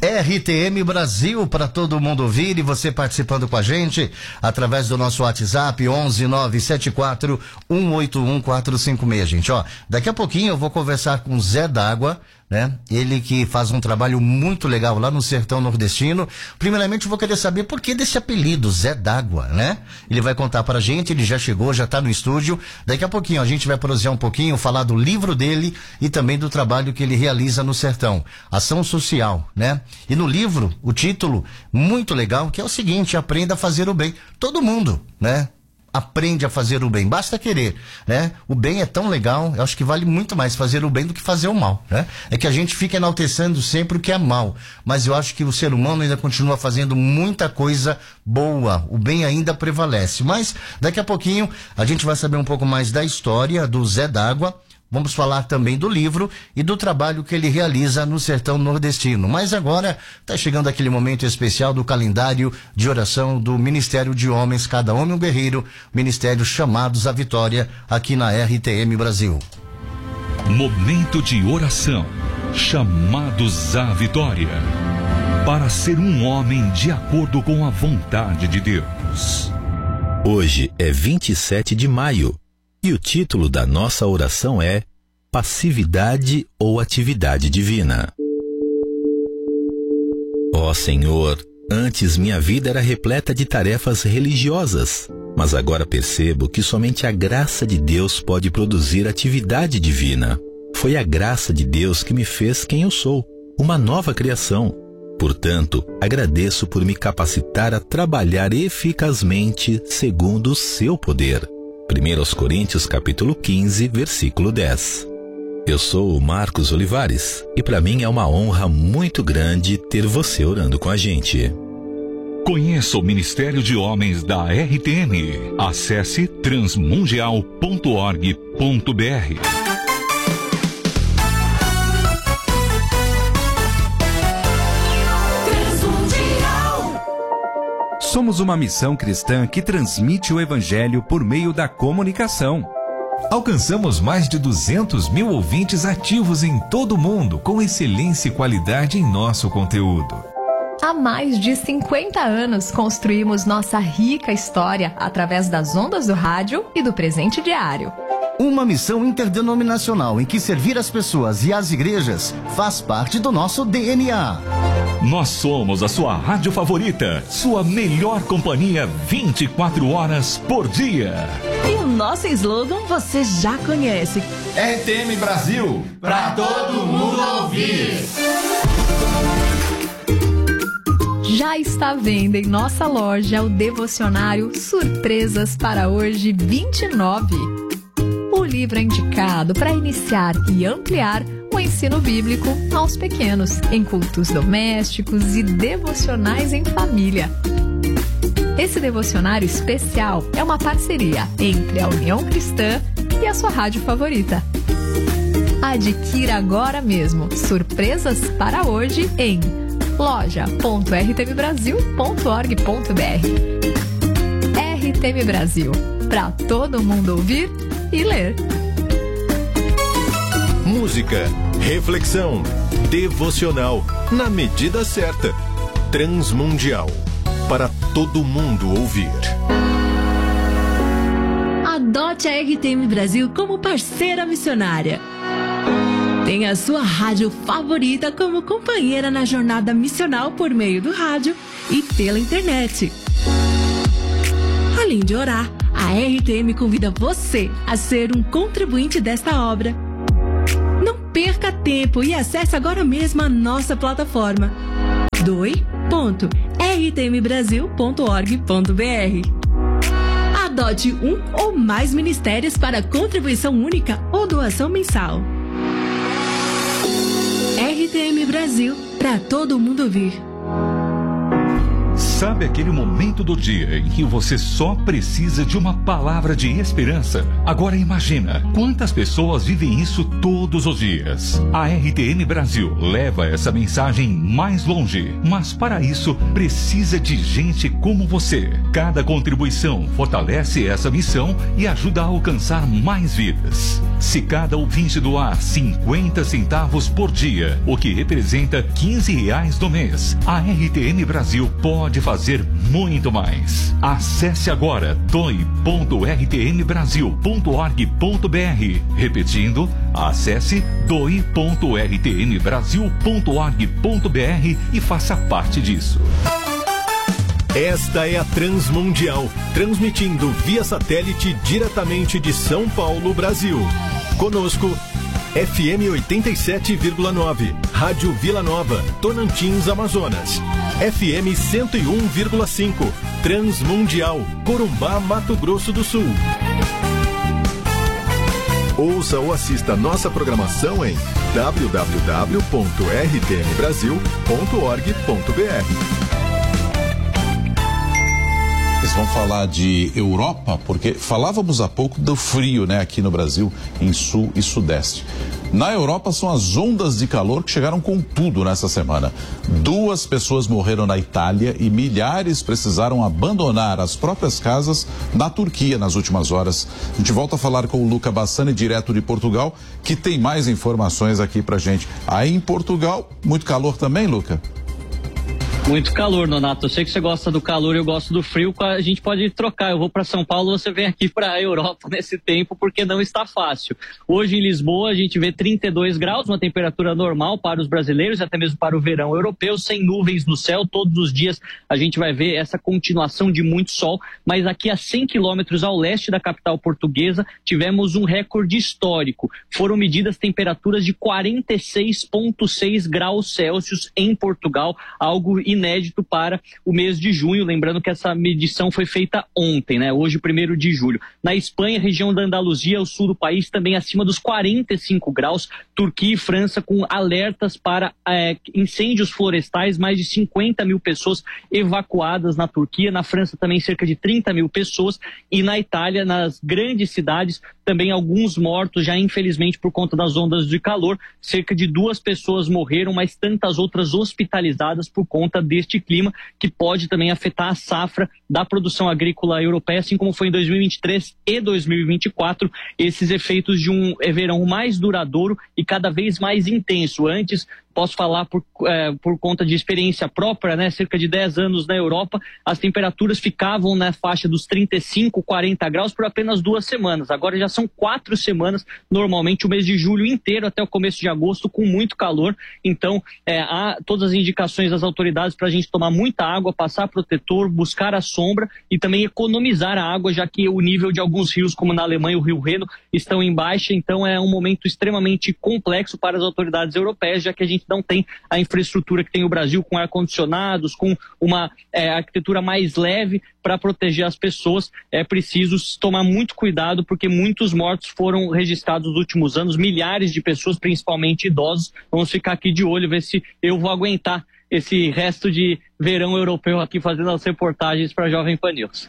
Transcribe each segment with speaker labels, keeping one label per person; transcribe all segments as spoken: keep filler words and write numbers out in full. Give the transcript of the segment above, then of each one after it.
Speaker 1: R T M Brasil, para todo mundo ouvir, e você participando com a gente através do nosso WhatsApp onze nove sete quatro um oito um quatro cinco seis, gente. Ó, daqui a pouquinho eu vou conversar com o Zé D'Água, né? Ele que faz um trabalho muito legal lá no sertão nordestino. Primeiramente eu vou querer saber por que desse apelido, Zé D'Água, né? Ele vai contar pra gente, ele já chegou, já tá no estúdio. Daqui a pouquinho a gente vai prosear um pouquinho, falar do livro dele e também do trabalho que ele realiza no sertão. Ação social, né? E no livro, o título, muito legal, que é o seguinte: aprenda a fazer o bem. Todo mundo, né? Aprende a fazer o bem, basta querer, né? O bem é tão legal, eu acho que vale muito mais fazer o bem do que fazer o mal, né? É que a gente fica enaltecendo sempre o que é mal, mas eu acho que o ser humano ainda continua fazendo muita coisa boa, o bem ainda prevalece. Mas daqui a pouquinho a gente vai saber um pouco mais da história do Zé D'Água. Vamos falar também do livro e do trabalho que ele realiza no sertão nordestino. Mas agora está chegando aquele momento especial do calendário de oração do Ministério de Homens, Cada Homem um Guerreiro, Ministério Chamados à Vitória, aqui na R T M Brasil.
Speaker 2: Momento de oração, Chamados à Vitória, para ser um homem de acordo com a vontade de Deus.
Speaker 3: Hoje é vinte e sete de maio. E o título da nossa oração é Passividade ou Atividade Divina. Ó Senhor, antes minha vida era repleta de tarefas religiosas, mas agora percebo que somente a graça de Deus pode produzir atividade divina. Foi a graça de Deus que me fez quem eu sou, uma nova criação. Portanto, agradeço por me capacitar a trabalhar eficazmente segundo o seu poder. primeira Coríntios capítulo quinze, versículo dez. Eu sou o Marcos Olivares e para mim é uma honra muito grande ter você orando com a gente.
Speaker 2: Conheça o Ministério de Homens da R T M. Acesse transmundial ponto org ponto br.
Speaker 4: Somos uma missão cristã que transmite o Evangelho por meio da comunicação.
Speaker 5: Alcançamos mais de duzentos mil ouvintes ativos em todo o mundo, com excelência e qualidade em nosso conteúdo.
Speaker 6: Há mais de cinquenta anos construímos nossa rica história através das ondas do rádio e do presente diário.
Speaker 1: Uma missão interdenominacional em que servir as pessoas e as igrejas faz parte do nosso D N A.
Speaker 2: Nós somos a sua rádio favorita, sua melhor companhia vinte e quatro horas por dia.
Speaker 7: E o nosso slogan você já conhece.
Speaker 8: R T M Brasil, pra todo mundo ouvir.
Speaker 6: Já está à venda em nossa loja o devocionário Surpresas para Hoje vinte e nove. O livro é indicado para iniciar e ampliar o ensino bíblico aos pequenos, em cultos domésticos e devocionais em família. Esse devocionário especial é uma parceria entre a União Cristã e a sua rádio favorita. Adquira agora mesmo Surpresas para Hoje em loja ponto r t m brasil ponto org ponto br. R T M Brasil, para todo mundo ouvir e ler.
Speaker 3: Música, reflexão, devocional, na medida certa. Transmundial, para todo mundo ouvir.
Speaker 7: Adote a R T M Brasil como parceira missionária. Tenha a sua rádio favorita como companheira na jornada missional por meio do rádio e pela internet. Além de orar, a R T M convida você a ser um contribuinte desta obra. Não perca tempo e acesse agora mesmo a nossa plataforma doe ponto r t m brasil ponto org ponto br. Adote um ou mais ministérios para contribuição única ou doação mensal. R T M Brasil, para todo mundo ouvir.
Speaker 2: Sabe aquele momento do dia em que você só precisa de uma palavra de esperança? Agora imagina quantas pessoas vivem isso todos os dias. A R T M Brasil leva essa mensagem mais longe, mas para isso precisa de gente como você. Cada contribuição fortalece essa missão e ajuda a alcançar mais vidas. Se cada ouvinte doar cinquenta centavos por dia, o que representa quinze reais no mês, a R T M Brasil pode fazer muito mais. Acesse agora doe ponto r t m brasil ponto org ponto b r. Repetindo, acesse doe ponto r t m brasil ponto org ponto b r e faça parte disso.
Speaker 9: Esta é a Transmundial, transmitindo via satélite diretamente de São Paulo, Brasil. Conosco, F M oitenta e sete vírgula nove, Rádio Vila Nova, Tocantins, Amazonas. F M cento e um vírgula cinco, Transmundial, Corumbá, Mato Grosso do Sul. Ouça ou assista nossa programação em w w w ponto r t m brasil ponto org ponto b r.
Speaker 10: Vocês vão falar de Europa, porque falávamos há pouco do frio, né, aqui no Brasil, em sul e sudeste. Na Europa são as ondas de calor que chegaram com tudo nessa semana. Duas pessoas morreram na Itália e milhares precisaram abandonar as próprias casas na Turquia nas últimas horas. A gente volta a falar com o Luca Bassani, direto de Portugal, que tem mais informações aqui pra gente. Aí em Portugal, muito calor também, Luca?
Speaker 11: Muito calor, Nonato. Eu sei que você gosta do calor, eu gosto do frio. A gente pode trocar. Eu vou para São Paulo, você vem aqui para a Europa nesse tempo, porque não está fácil. Hoje em Lisboa a gente vê trinta e dois graus, uma temperatura normal para os brasileiros, até mesmo para o verão europeu, sem nuvens no céu. Todos os dias a gente vai ver essa continuação de muito sol, mas aqui a cem quilômetros ao leste da capital portuguesa tivemos um recorde histórico. Foram medidas temperaturas de quarenta e seis vírgula seis graus Celsius em Portugal, algo inédito para o mês de junho, lembrando que essa medição foi feita ontem, né? Hoje, primeiro de julho. Na Espanha, região da Andaluzia, o sul do país, também acima dos quarenta e cinco graus. Turquia e França com alertas para é, incêndios florestais, mais de cinquenta mil pessoas evacuadas na Turquia. Na França também cerca de trinta mil pessoas. E na Itália, nas grandes cidades, também alguns mortos, já infelizmente por conta das ondas de calor. Cerca de duas pessoas morreram, mas tantas outras hospitalizadas por conta deste clima, que pode também afetar a safra da produção agrícola europeia, assim como foi em dois mil e vinte e três e dois mil e vinte e quatro, esses efeitos de um verão mais duradouro e cada vez mais intenso. Antes, posso falar por, é, por conta de experiência própria, né? Cerca de dez anos na Europa, as temperaturas ficavam na faixa dos trinta e cinco, quarenta graus por apenas duas semanas. Agora já são quatro semanas, normalmente o mês de julho inteiro até o começo de agosto, com muito calor. Então, é, há todas as indicações das autoridades para a gente tomar muita água, passar protetor, buscar a sombra e também economizar a água, já que o nível de alguns rios, como na Alemanha, o Rio Reno, estão em baixa. Então, é um momento extremamente complexo para as autoridades europeias, já que a gente não tem a infraestrutura que tem o Brasil, com ar-condicionados, com uma é, arquitetura mais leve para proteger as pessoas. É preciso tomar muito cuidado, porque muitos mortos foram registrados nos últimos anos, milhares de pessoas, principalmente idosos. Vamos ficar aqui de olho, ver se eu vou aguentar esse resto de verão europeu aqui fazendo as reportagens para a Jovem Pan News.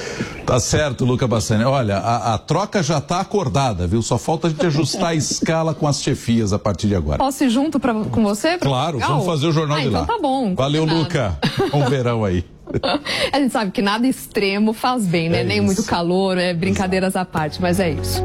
Speaker 10: Tá certo, Luca Bassani. Olha, a, a troca já tá acordada, viu? Só falta a gente ajustar a escala com as chefias a partir de agora.
Speaker 12: Posso ir junto pra, com você?
Speaker 10: Claro,
Speaker 12: Legal?
Speaker 10: Vamos fazer o jornal
Speaker 12: ah,
Speaker 10: de
Speaker 12: então
Speaker 10: lá.
Speaker 12: Tá bom.
Speaker 10: Valeu, Luca. Bom verão aí.
Speaker 12: A gente sabe que nada extremo faz bem, né? É Nem isso. Muito calor, é brincadeiras à parte, mas é isso.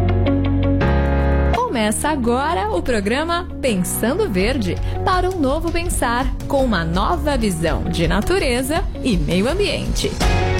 Speaker 6: Começa agora o programa Pensando Verde, para um novo pensar, com uma nova visão de natureza e meio ambiente.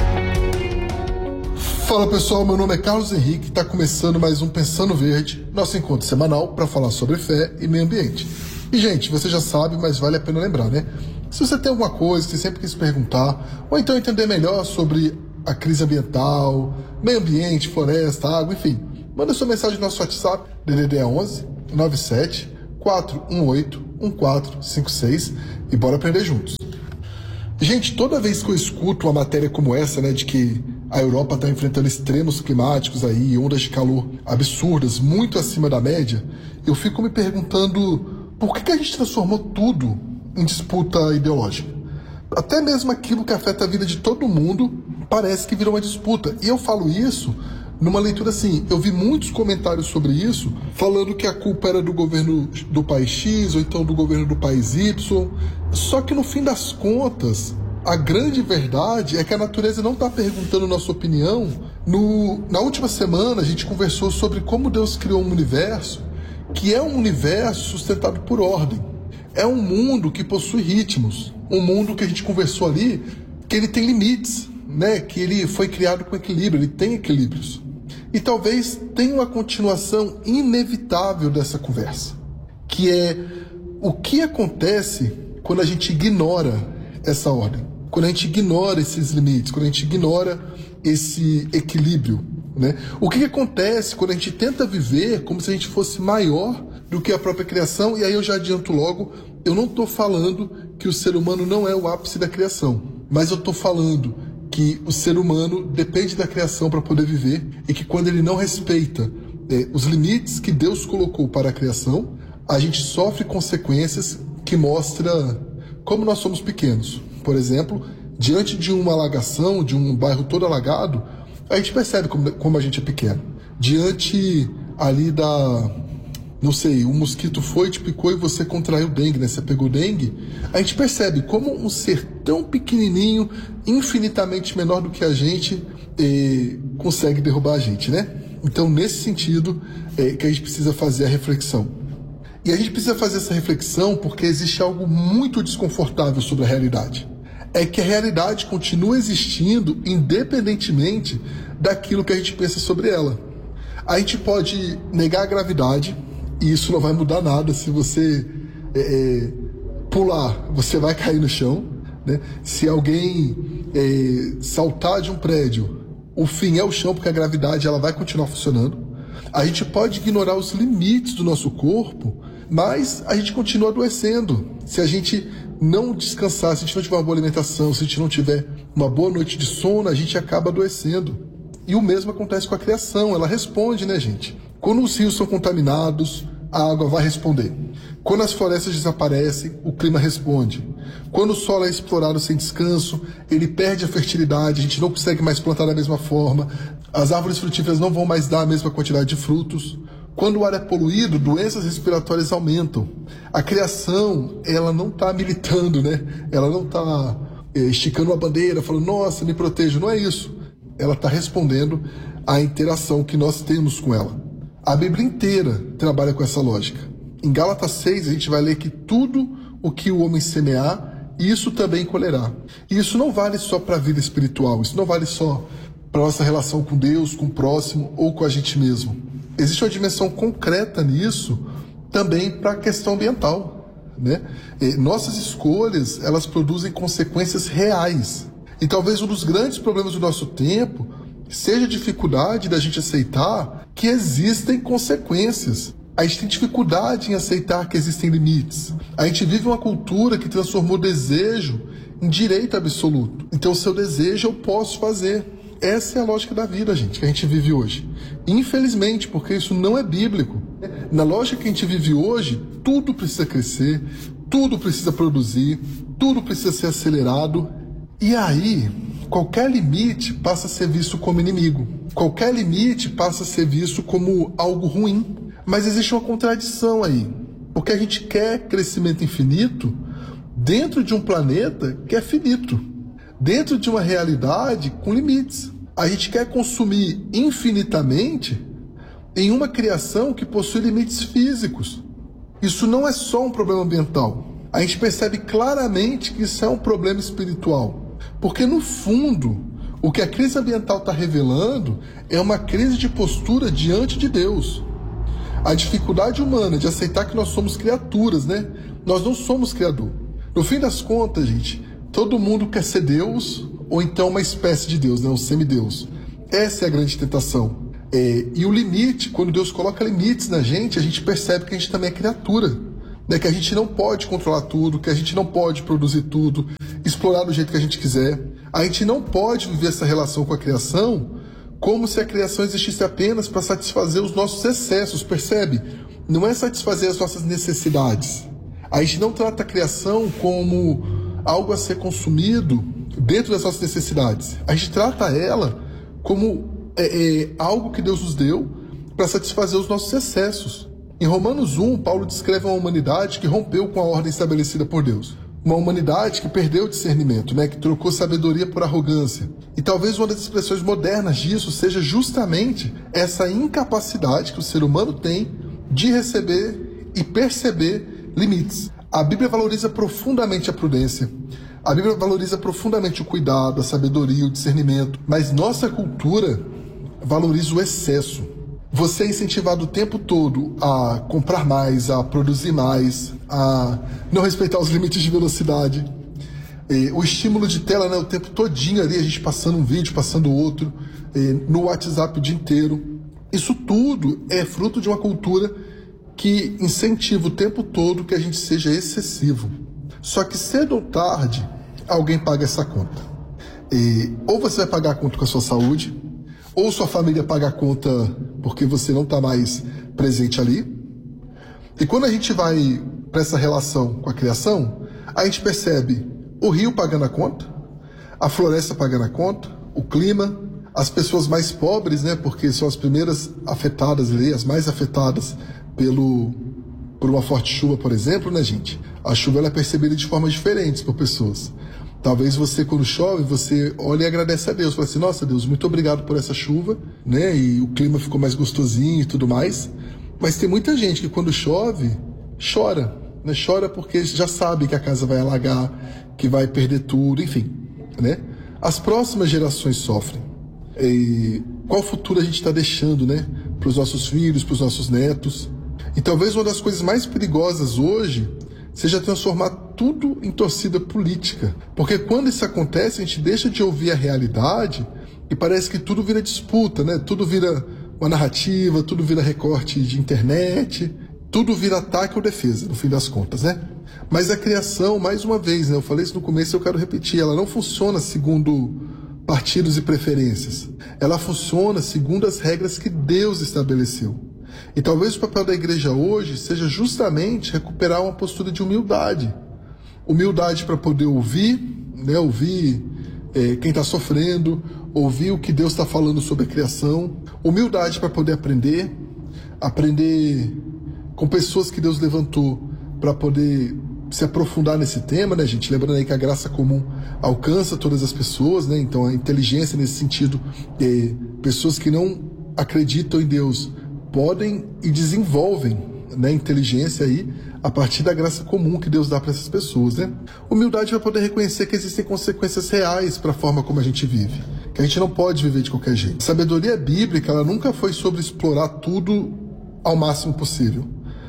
Speaker 13: Fala pessoal, meu nome é Carlos Henrique e está começando mais um Pensando Verde, nosso encontro semanal para falar sobre fé e meio ambiente. E gente, você já sabe, mas vale a pena lembrar, né? Se você tem alguma coisa que você sempre quis perguntar, ou então entender melhor sobre a crise ambiental, meio ambiente, floresta, água, enfim, manda sua mensagem no nosso WhatsApp, D D D onze, nove sete, quatro um oito, um quatro cinco seis, e bora aprender juntos. Gente, toda vez que eu escuto uma matéria como essa, né, de que a Europa está enfrentando extremos climáticos aí, ondas de calor absurdas, muito acima da média, eu fico me perguntando por que, que a gente transformou tudo em disputa ideológica. Até mesmo aquilo que afeta a vida de todo mundo parece que virou uma disputa. E eu falo isso numa leitura assim, eu vi muitos comentários sobre isso, falando que a culpa era do governo do país X, ou então do governo do país Y. Só que no fim das contas, a grande verdade é que a natureza não está perguntando nossa opinião No, na última semana a gente conversou sobre como Deus criou um universo que é um universo sustentado por ordem. É um mundo que possui ritmos, um mundo que a gente conversou ali, que ele tem limites, né? Que ele foi criado com equilíbrio, ele tem equilíbrios. E talvez tenha uma continuação inevitável dessa conversa, que é o que acontece quando a gente ignora essa ordem, quando a gente ignora esses limites, quando a gente ignora esse equilíbrio, né? O que, que acontece quando a gente tenta viver como se a gente fosse maior do que a própria criação? E aí eu já adianto logo, eu não estou falando que o ser humano não é o ápice da criação, mas eu estou falando que o ser humano depende da criação para poder viver e que quando ele não respeita é, os limites que Deus colocou para a criação, a gente sofre consequências que mostram como nós somos pequenos. Por exemplo, diante de uma alagação, de um bairro todo alagado, a gente percebe como, como a gente é pequeno. Diante ali da... não sei, um mosquito foi, te picou e você contraiu dengue, né? Você pegou dengue. A gente percebe como um ser tão pequenininho, infinitamente menor do que a gente, eh, consegue derrubar a gente, né? Então, nesse sentido, é que a gente precisa fazer a reflexão. E a gente precisa fazer essa reflexão porque existe algo muito desconfortável sobre a realidade. É que a realidade continua existindo independentemente daquilo que a gente pensa sobre ela. A gente pode negar a gravidade, e isso não vai mudar nada. Se você é, é, pular, você vai cair no chão, né? Se alguém é, saltar de um prédio, o fim é o chão, porque a gravidade ela vai continuar funcionando. A gente pode ignorar os limites do nosso corpo, mas a gente continua adoecendo. Se a gente não descansar, se a gente não tiver uma boa alimentação, se a gente não tiver uma boa noite de sono, a gente acaba adoecendo. E o mesmo acontece com a criação, ela responde, né, gente? Quando os rios são contaminados, a água vai responder. Quando as florestas desaparecem, o clima responde. Quando o solo é explorado sem descanso, ele perde a fertilidade, a gente não consegue mais plantar da mesma forma, as árvores frutíferas não vão mais dar a mesma quantidade de frutos. Quando o ar é poluído, doenças respiratórias aumentam. A criação, ela não está militando, né? Ela não está é, esticando uma bandeira, falando, nossa, me proteja. Não é isso. Ela está respondendo à interação que nós temos com ela. A Bíblia inteira trabalha com essa lógica. Em Gálatas seis, a gente vai ler que tudo o que o homem semear, isso também colherá. E isso não vale só para a vida espiritual, isso não vale só para a nossa relação com Deus, com o próximo ou com a gente mesmo. Existe uma dimensão concreta nisso também para a questão ambiental, né? E nossas escolhas, elas produzem consequências reais. E talvez um dos grandes problemas do nosso tempo seja a dificuldade da gente aceitar que existem consequências. A gente tem dificuldade em aceitar que existem limites. A gente vive uma cultura que transformou desejo em direito absoluto. Então, o seu desejo eu posso fazer. Essa é a lógica da vida, gente, que a gente vive hoje. Infelizmente, porque isso não é bíblico. Na lógica que a gente vive hoje, tudo precisa crescer, tudo precisa produzir, tudo precisa ser acelerado. E aí, qualquer limite passa a ser visto como inimigo. Qualquer limite passa a ser visto como algo ruim. Mas existe uma contradição aí. Porque a gente quer crescimento infinito dentro de um planeta que é finito. Dentro de uma realidade com limites. A gente quer consumir infinitamente em uma criação que possui limites físicos. Isso não é só um problema ambiental. A gente percebe claramente que isso é um problema espiritual. Porque, no fundo, o que a crise ambiental está revelando é uma crise de postura diante de Deus. A dificuldade humana de aceitar que nós somos criaturas, né? Nós não somos criador. No fim das contas, gente, todo mundo quer ser Deus ou então uma espécie de Deus, né? Um semideus. Essa é a grande tentação. É, e o limite, quando Deus coloca limites na gente, a gente percebe que a gente também é criatura. Né? Que a gente não pode controlar tudo, que a gente não pode produzir tudo, explorar do jeito que a gente quiser. A gente não pode viver essa relação com a criação como se a criação existisse apenas para satisfazer os nossos excessos, percebe? Não é satisfazer as nossas necessidades. A gente não trata a criação como algo a ser consumido dentro das nossas necessidades. A gente trata ela como é, é, algo que Deus nos deu para satisfazer os nossos excessos. Em Romanos um, Paulo descreve uma humanidade que rompeu com a ordem estabelecida por Deus. Uma humanidade que perdeu o discernimento, né? Que trocou sabedoria por arrogância. E talvez uma das expressões modernas disso seja justamente essa incapacidade que o ser humano tem de receber e perceber limites. A Bíblia valoriza profundamente a prudência. A Bíblia valoriza profundamente o cuidado, a sabedoria, o discernimento. Mas nossa cultura valoriza o excesso. Você é incentivado o tempo todo a comprar mais, a produzir mais, a não respeitar os limites de velocidade. E o estímulo de tela, né, o tempo todinho ali, a gente passando um vídeo, passando outro, no WhatsApp o dia inteiro. Isso tudo é fruto de uma cultura que incentiva o tempo todo que a gente seja excessivo. Só que cedo ou tarde, alguém paga essa conta. E, ou você vai pagar a conta com a sua saúde, ou sua família paga a conta porque você não está mais presente ali. E quando a gente vai para essa relação com a criação, a gente percebe o rio pagando a conta, a floresta pagando a conta, o clima, as pessoas mais pobres, né, porque são as primeiras afetadas ali, as mais afetadas pelo, por uma forte chuva, por exemplo, né, gente? A chuva ela é percebida de formas diferentes por pessoas. Talvez você, quando chove, você olha e agradece a Deus. Fala assim, nossa Deus, muito obrigado por essa chuva, né? E o clima ficou mais gostosinho e tudo mais. Mas tem muita gente que quando chove, chora, né? Chora porque já sabe que a casa vai alagar, que vai perder tudo, enfim, né? As próximas gerações sofrem. E qual futuro a gente está deixando, né? Para os nossos filhos, para os nossos netos. E talvez uma das coisas mais perigosas hoje seja transformar tudo em torcida política. Porque quando isso acontece, a gente deixa de ouvir a realidade e parece que tudo vira disputa, né? Tudo vira uma narrativa, tudo vira recorte de internet, tudo vira ataque ou defesa, no fim das contas, né? Mas a criação, mais uma vez, né? Eu falei isso no começo e eu quero repetir, ela não funciona segundo partidos e preferências. Ela funciona segundo as regras que Deus estabeleceu. E talvez o papel da igreja hoje seja justamente recuperar uma postura de humildade. Humildade para poder ouvir, né? Ouvir é, quem está sofrendo, ouvir o que Deus está falando sobre a criação. Humildade para poder aprender, aprender com pessoas que Deus levantou para poder se aprofundar nesse tema, né, gente? Lembrando aí que a graça comum alcança todas as pessoas, né? Então a inteligência nesse sentido, é, pessoas que não acreditam em Deus podem e desenvolvem, né, inteligência aí a partir da graça comum que Deus dá para essas pessoas, né? Humildade para poder reconhecer que existem consequências reais para a forma como a gente vive, que a gente não pode viver de qualquer jeito. Sabedoria bíblica, ela nunca foi sobre explorar tudo ao máximo possível.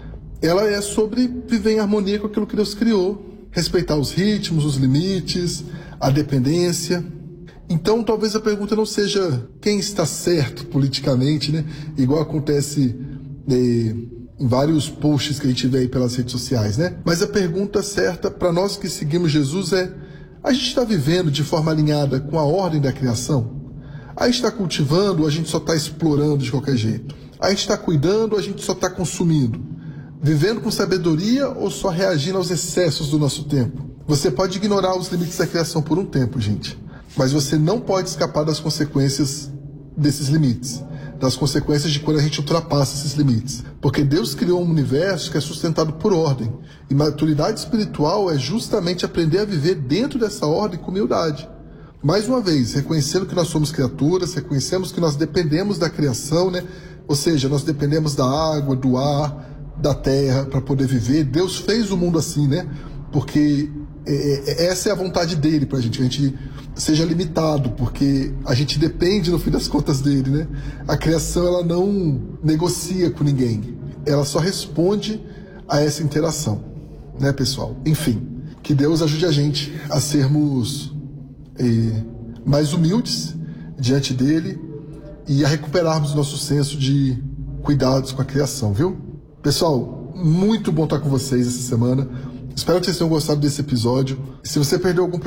Speaker 13: Ela é sobre viver em harmonia com aquilo que Deus criou, respeitar os ritmos, os limites, a dependência. Então, talvez a pergunta não seja quem está certo politicamente, né? Igual acontece eh, em vários posts que a gente vê aí pelas redes sociais, né? Mas a pergunta certa para nós que seguimos Jesus é: a gente está vivendo de forma alinhada com a ordem da criação? A gente está cultivando ou a gente só está explorando de qualquer jeito? A gente está cuidando ou a gente só está consumindo? Vivendo com sabedoria ou só reagindo aos excessos do nosso tempo? Você pode ignorar os limites da criação por um tempo, gente. Mas você não pode escapar das consequências desses limites. Das consequências de quando a gente ultrapassa esses limites. Porque Deus criou um universo que é sustentado por ordem. E maturidade espiritual é justamente aprender a viver dentro dessa ordem com humildade. Mais uma vez, reconhecendo que nós somos criaturas, reconhecemos que nós dependemos da criação, né? Ou seja, nós dependemos da água, do ar, da terra para poder viver. Deus fez o mundo assim, né? Porque é, essa é a vontade dele pra gente, que a gente seja limitado, porque a gente depende no fim das contas dele, né? A criação, ela não negocia com ninguém, ela só responde a essa interação, né, pessoal? Enfim, que Deus ajude a gente a sermos é, mais humildes diante dele e a recuperarmos nosso senso de cuidados com a criação, viu? Pessoal, muito bom estar com vocês essa semana. Espero que vocês tenham gostado desse episódio. Se você perdeu algum